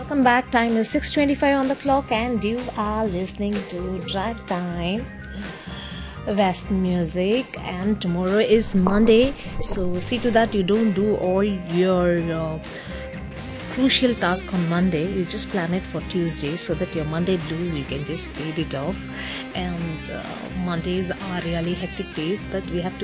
welcome back. Time is 6:25 on the clock, and you are listening to Drive Time West Music. And tomorrow is Monday, so see to that you don't do all your crucial task on Monday. You just plan it for Tuesday so that your Monday blues you can just fade it off. And Mondays are really hectic days, but we have to